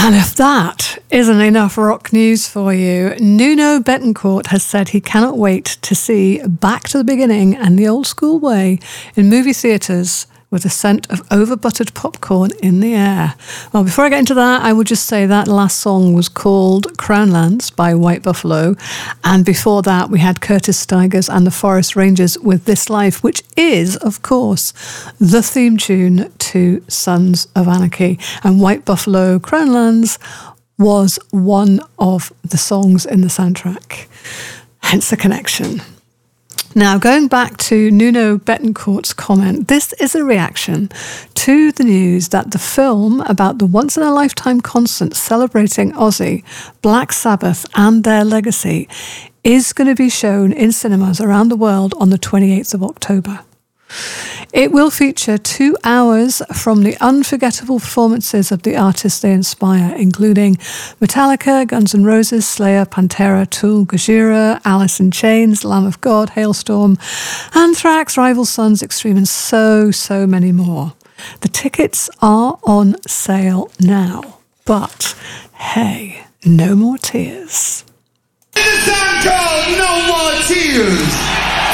And if that isn't enough rock news for you, Nuno Bettencourt has said he cannot wait to see Back to the Beginning and the Old School Way in movie theatres with a scent of over-buttered popcorn in the air. Well, before I get into that, I would just say that last song was called Crownlands by White Buffalo. And before that, we had Curtis Stigers and the Forest Rangers with This Life, which is, of course, the theme tune to Sons of Anarchy. And White Buffalo Crownlands was one of the songs in the soundtrack. Hence the connection. Now, going back to Nuno Bettencourt's comment, this is a reaction to the news that the film about the once-in-a-lifetime concert celebrating Ozzy, Black Sabbath and their legacy is going to be shown in cinemas around the world on the 28th of October. It will feature 2 hours from the unforgettable performances of the artists they inspire, including Metallica, Guns N' Roses, Slayer, Pantera, Tool, Gojira, Alice in Chains, Lamb of God, Hailstorm, Anthrax, Rival Sons, Extreme, and so many more. The tickets are on sale now, but hey, no more tears. It's a song called No More Tears.